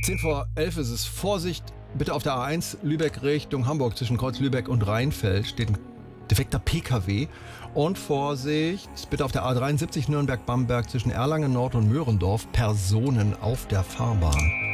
10 vor 11 ist es. Vorsicht, bitte auf der A1 Lübeck Richtung Hamburg zwischen Kreuz Lübeck und Rheinfeld steht ein defekter PKW. Und Vorsicht, bitte auf der A73 Nürnberg-Bamberg zwischen Erlangen Nord und Möhrendorf Personen auf der Fahrbahn.